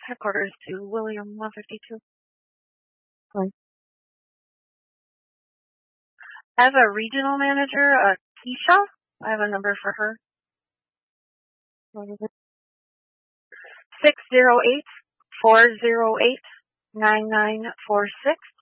Headquarters to William 152. I have a regional manager, Keisha. I have a number for her. 608-408-9946.